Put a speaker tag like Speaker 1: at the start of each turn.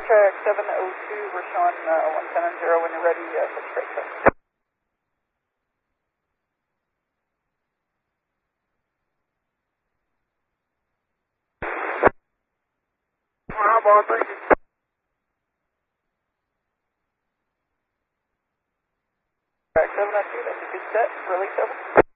Speaker 1: Track 702, we're showing 110 when you're ready, touch brake.
Speaker 2: I'm on, thank you.
Speaker 1: Track 702, that's a good set, release over.